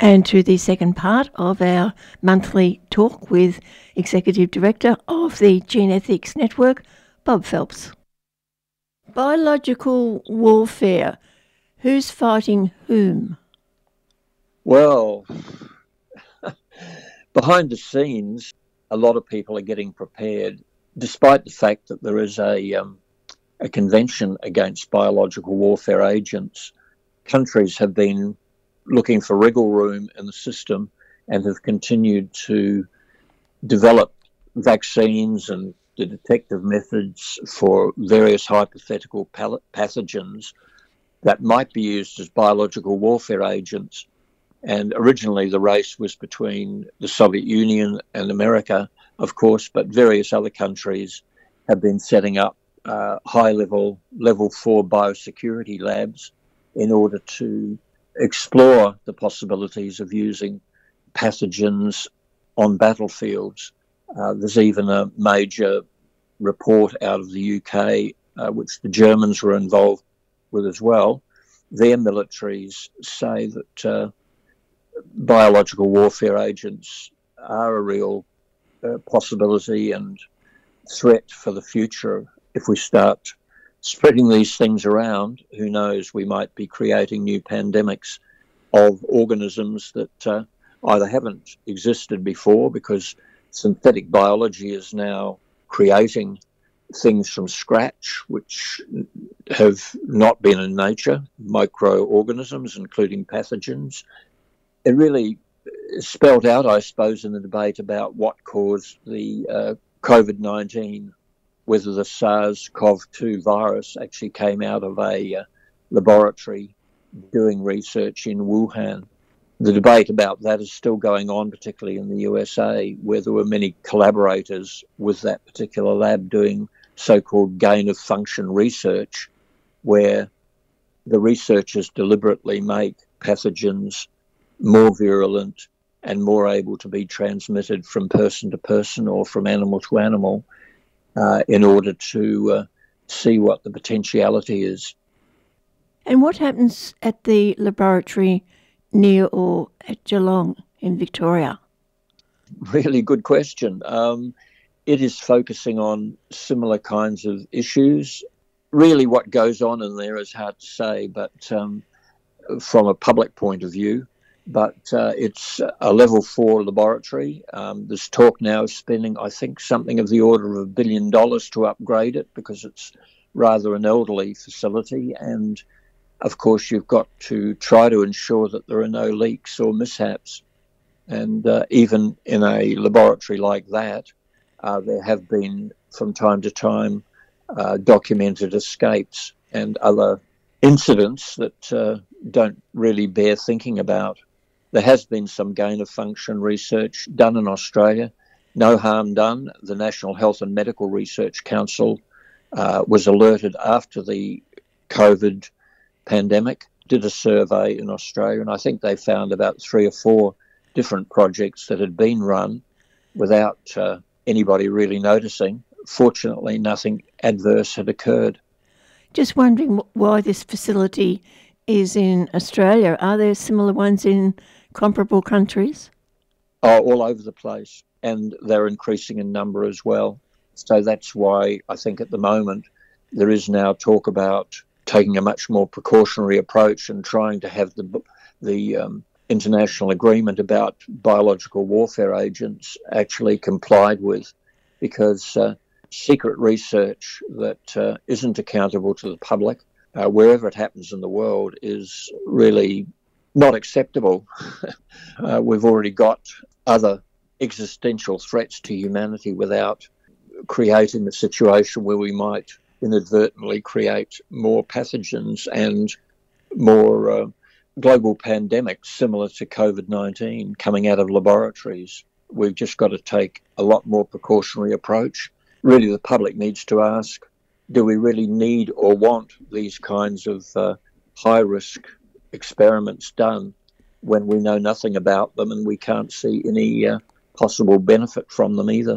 and to the second part of our monthly talk with Executive Director of the Genethics Network, Bob Phelps. Biological warfare. Who's fighting whom? Well, behind the scenes, a lot of people are getting prepared, despite the fact that there is a convention against biological warfare agents. Countries have been looking for wriggle room in the system and have continued to develop vaccines and the detective methods for various hypothetical pathogens that might be used as biological warfare agents. And originally the race was between the Soviet Union and America, of course, but various other countries have been setting up high-level, level 4 biosecurity labs in order to explore the possibilities of using pathogens on battlefields. There's even a major report out of the UK, which the Germans were involved with as well. Their militaries say that biological warfare agents are a real possibility and threat for the future. If we start spreading these things around, who knows, we might be creating new pandemics of organisms that either haven't existed before, because synthetic biology is now creating things from scratch which have not been in nature, microorganisms, including pathogens. It really is spelled out, I suppose, in the debate about what caused the COVID-19, whether the SARS-CoV-2 virus actually came out of a laboratory doing research in Wuhan. The debate about that is still going on, particularly in the USA, where there were many collaborators with that particular lab doing so-called gain-of-function research, where the researchers deliberately make pathogens more virulent and more able to be transmitted from person to person or from animal to animal in order to see what the potentiality is. And what happens at the laboratory near or at Geelong in Victoria? Really good question. It is focusing on similar kinds of issues. Really what goes on in there is hard to say, but from a public point of view. But it's a level 4 laboratory. There's talk now of spending, I think, something of the order of $1 billion to upgrade it, because it's rather an elderly facility. And, of course, you've got to try to ensure that there are no leaks or mishaps. And even in a laboratory like that, there have been, from time to time, documented escapes and other incidents that don't really bear thinking about. There has been some gain-of-function research done in Australia. No harm done. The National Health and Medical Research Council was alerted after the COVID pandemic, did a survey in Australia, and I think they found about 3 or 4 different projects that had been run without anybody really noticing. Fortunately, nothing adverse had occurred. Just wondering why this facility is in Australia. Are there similar ones in comparable countries? Oh, all over the place, and they're increasing in number as well. So that's why I think at the moment there is now talk about taking a much more precautionary approach and trying to have the international agreement about biological warfare agents actually complied with, because secret research that isn't accountable to the public, wherever it happens in the world, is really not acceptable. We've already got other existential threats to humanity without creating a situation where we might inadvertently create more pathogens and more global pandemics similar to COVID-19 coming out of laboratories. We've just got to take a lot more precautionary approach. Really, the public needs to ask, do we really need or want these kinds of high-risk experiments done when we know nothing about them and we can't see any possible benefit from them either?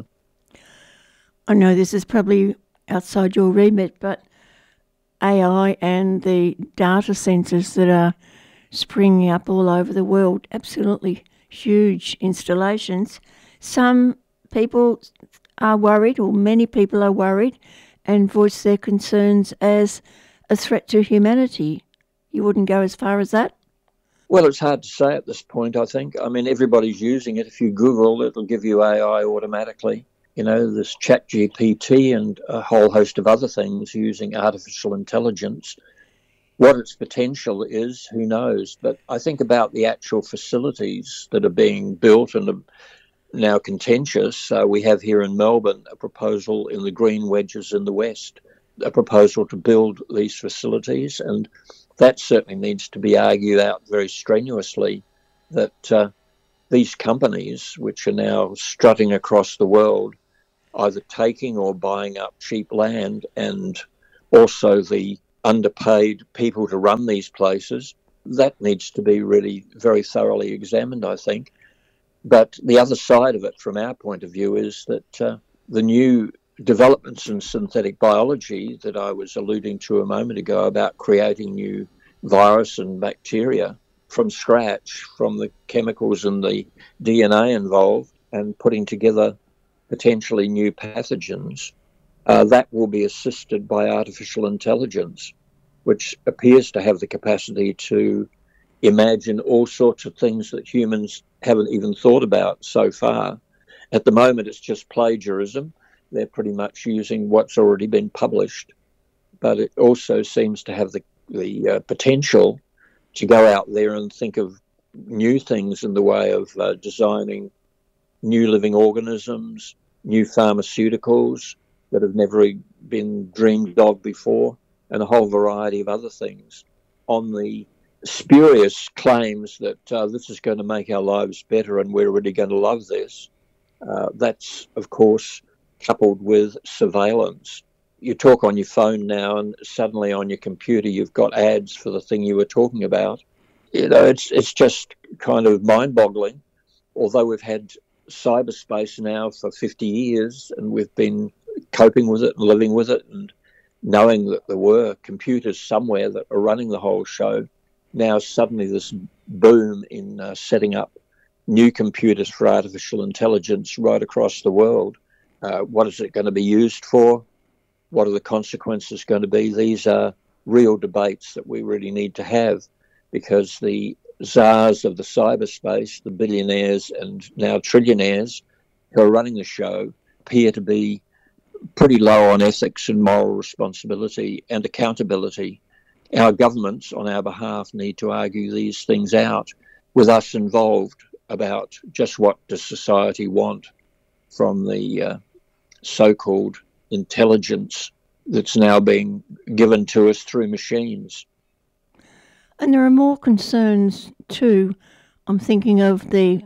I know this is probably outside your remit, but AI and the data centres that are springing up all over the world, absolutely huge installations. Some people are worried, or many people are worried, and voice their concerns as a threat to humanity. You wouldn't go as far as that? Well, it's hard to say at this point, I think. I mean, everybody's using it. If you Google, it'll give you AI automatically. You know, there's ChatGPT and a whole host of other things using artificial intelligence. What its potential is, who knows? But I think about the actual facilities that are being built and are now contentious. We have here in Melbourne a proposal in the Green Wedges in the West, a proposal to build these facilities, and that certainly needs to be argued out very strenuously, that these companies, which are now strutting across the world, either taking or buying up cheap land, and also the underpaid people to run these places, that needs to be really very thoroughly examined, I think. But the other side of it, from our point of view, is that the new developments in synthetic biology that I was alluding to a moment ago about creating new virus and bacteria from scratch, from the chemicals and the DNA involved, and putting together potentially new pathogens, that will be assisted by artificial intelligence, which appears to have the capacity to imagine all sorts of things that humans haven't even thought about so far. At the moment, it's just plagiarism. They're pretty much using what's already been published, but it also seems to have the potential to go out there and think of new things in the way of designing new living organisms, new pharmaceuticals that have never been dreamed of before, and a whole variety of other things. On the spurious claims that this is going to make our lives better and we're really going to love this, that's, of course, coupled with surveillance. You talk on your phone now and suddenly on your computer you've got ads for the thing you were talking about. You know, it's just kind of mind-boggling. Although we've had cyberspace now for 50 years and we've been coping with it and living with it and knowing that there were computers somewhere that are running the whole show, now suddenly this boom in setting up new computers for artificial intelligence right across the world. What is it going to be used for? What are the consequences going to be? These are real debates that we really need to have, because the czars of the cyberspace, the billionaires and now trillionaires who are running the show, appear to be pretty low on ethics and moral responsibility and accountability. Our governments on our behalf need to argue these things out with us involved about just what does society want from the so-called intelligence that's now being given to us through machines. And there are more concerns too. I'm thinking of the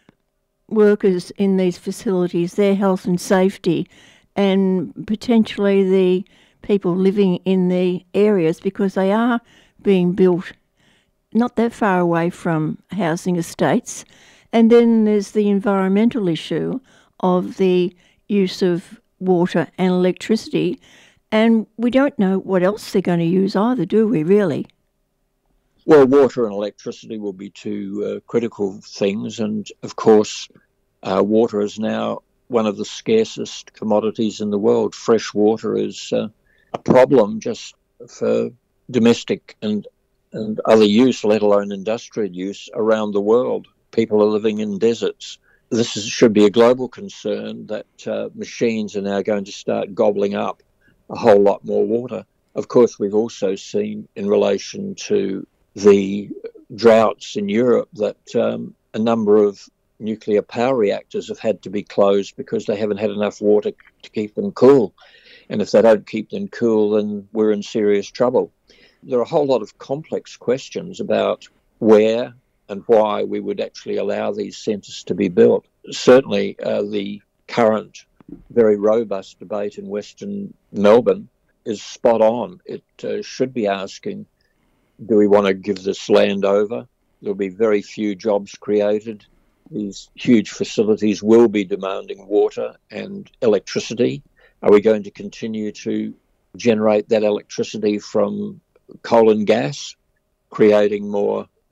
workers in these facilities, their health and safety, and potentially the people living in the areas, because they are being built not that far away from housing estates. And then there's the environmental issue of the use of water and electricity. And we don't know what else they're going to use either, do we, really? Well, water and electricity will be two critical things. And, of course, water is now one of the scarcest commodities in the world. Fresh water is a problem just for domestic and other use, let alone industrial use, around the world. People are living in deserts. This should be a global concern that machines are now going to start gobbling up a whole lot more water. Of course, we've also seen in relation to the droughts in Europe that a number of nuclear power reactors have had to be closed because they haven't had enough water to keep them cool. And if they don't keep them cool, then we're in serious trouble. There are a whole lot of complex questions about where and why we would actually allow these centres to be built. Certainly, the current very robust debate in Western Melbourne is spot on. It should be asking, do we want to give this land over? There'll be very few jobs created. These huge facilities will be demanding water and electricity. Are we going to continue to generate that electricity from coal and gas, creating more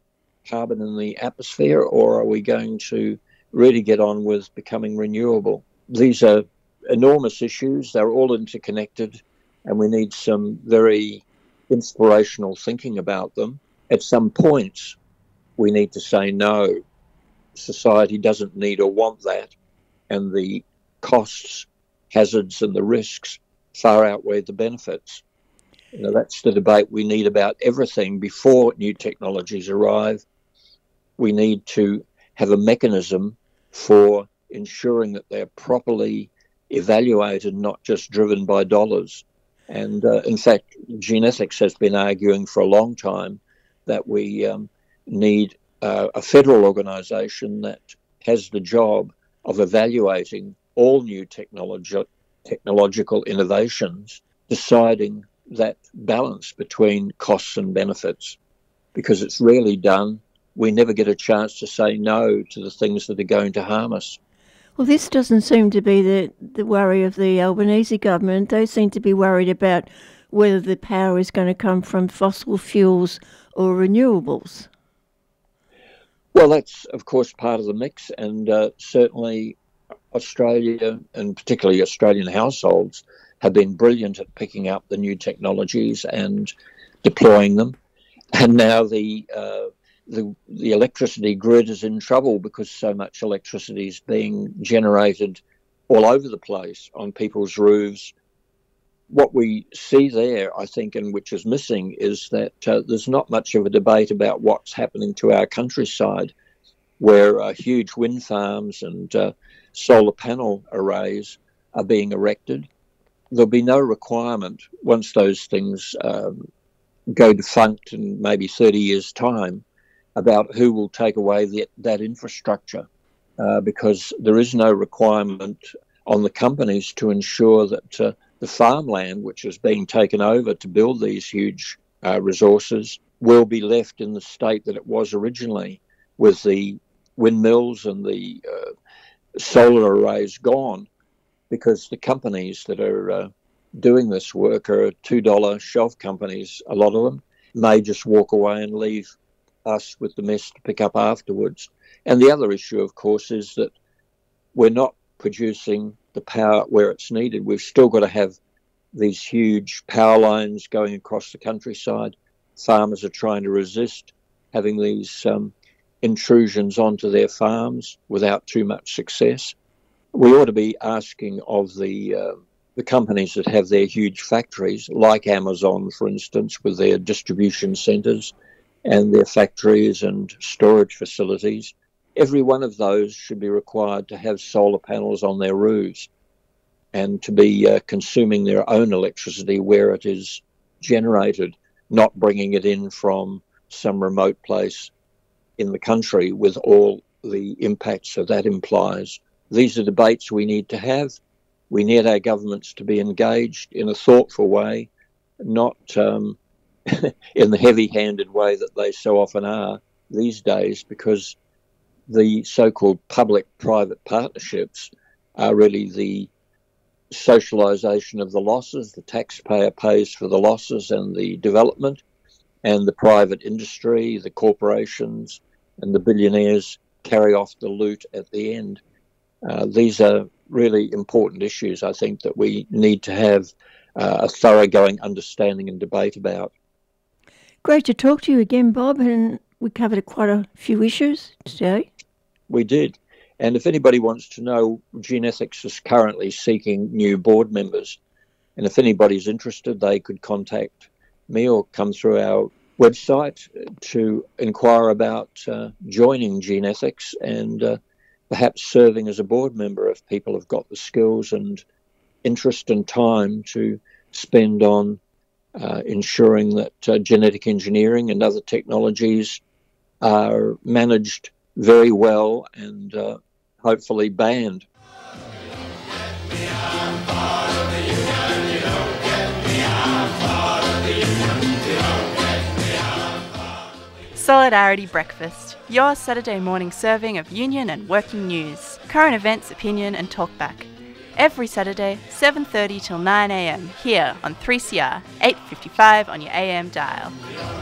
carbon in the atmosphere, or are we going to really get on with becoming renewable? These are enormous issues. They're all interconnected, and we need some very inspirational thinking about them. At some points, we need to say no. Society doesn't need or want that, and the costs, hazards, and the risks far outweigh the benefits. That's the debate we need about everything before new technologies arrive. We need to have a mechanism for ensuring that they're properly evaluated, not just driven by dollars. And in fact, Genethics has been arguing for a long time that we need a federal organisation that has the job of evaluating all new technological innovations, deciding that balance between costs and benefits. Because it's rarely done, we never get a chance to say no to the things that are going to harm us. Well, this doesn't seem to be the worry of the Albanese government. They seem to be worried about whether the power is going to come from fossil fuels or renewables. Well, that's, of course, part of the mix, and certainly Australia, and particularly Australian households, have been brilliant at picking up the new technologies and deploying them. And now the electricity grid is in trouble because so much electricity is being generated all over the place on people's roofs. What we see there, I think, and which is missing, is that there's not much of a debate about what's happening to our countryside, where huge wind farms and solar panel arrays are being erected. There'll be no requirement once those things go defunct in maybe 30 years' time about who will take away that infrastructure, because there is no requirement on the companies to ensure that the farmland, which is being taken over to build these huge resources, will be left in the state that it was originally, with the windmills and the solar arrays gone, because the companies that are doing this work are $2 shelf companies. A lot of them may just walk away and leave us with the mess to pick up afterwards. And the other issue, of course, is that we're not producing the power where it's needed. We've still got to have these huge power lines going across the countryside. Farmers are trying to resist having these intrusions onto their farms without too much success. We ought to be asking of the companies that have their huge factories, like Amazon, for instance, with their distribution centres and their factories and storage facilities. Every one of those should be required to have solar panels on their roofs and to be consuming their own electricity where it is generated, not bringing it in from some remote place in the country with all the impacts that implies. These are debates we need to have. We need our governments to be engaged in a thoughtful way, not in the heavy-handed way that they so often are these days, because the so-called public-private partnerships are really the socialisation of the losses. The taxpayer pays for the losses and the development, and the private industry, the corporations, and the billionaires carry off the loot at the end. These are really important issues, I think, that we need to have a thoroughgoing understanding and debate about. Great to talk to you again, Bob, and we covered quite a few issues today. We did. And if anybody wants to know, Genethics is currently seeking new board members. And if anybody's interested, they could contact me or come through our website to inquire about joining Genethics and perhaps serving as a board member if people have got the skills and interest and time to spend on ensuring that genetic engineering and other technologies are managed very well and hopefully banned. Solidarity Breakfast, your Saturday morning serving of union and working news, current events, opinion and talkback. Every Saturday, 7:30 till 9 a.m, here on 3CR, 855 on your AM dial.